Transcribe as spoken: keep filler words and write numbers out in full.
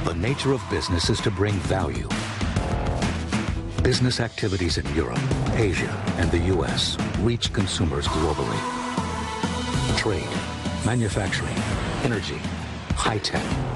The nature of business is to bring value. Business activities in Europe, Asia, and the U S reach consumers globally. Trade, manufacturing, energy, high-tech,